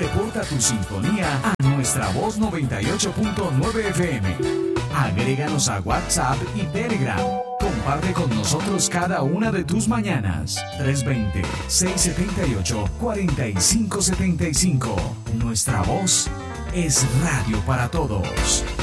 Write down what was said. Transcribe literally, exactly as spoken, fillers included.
reporta tu sintonía a nuestra voz noventa y ocho punto nueve F M. Agréganos a WhatsApp y Telegram. Comparte con nosotros cada una de tus mañanas. tres dos cero, seis siete ocho, cuatro cinco siete cinco. Nuestra voz es radio para todos.